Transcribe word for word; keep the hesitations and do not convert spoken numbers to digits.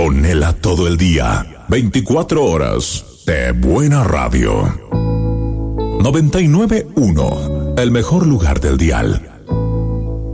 Ponela todo el día, veinticuatro horas de buena radio. noventa y nueve punto uno, el mejor lugar del dial.